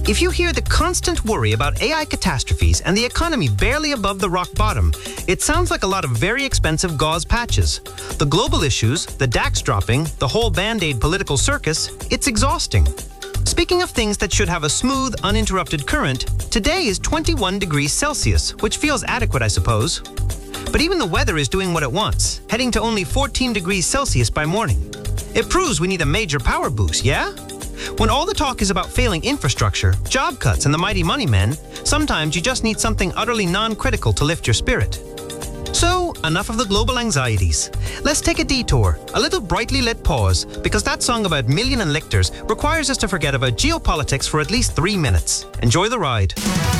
If you hear the constant worry about AI catastrophes and the economy barely above the rock bottom, it sounds like a lot of very expensive gauze patches. The global issues, the DAX dropping, the whole Band-Aid political circus, it's exhausting. Speaking of things that should have a smooth, uninterrupted current, today is 21 degrees Celsius, which feels adequate, I suppose. But even the weather is doing what it wants, heading to only 14 degrees Celsius by morning. It proves we need a major power boost, yeah? When all the talk is about failing infrastructure, job cuts, and the mighty money men, sometimes you just need something utterly non-critical to lift your spirit. So, enough of the global anxieties. Let's take a detour, a little brightly lit pause, because that song about million and lictors requires us to forget about geopolitics for at least 3 minutes. Enjoy the ride.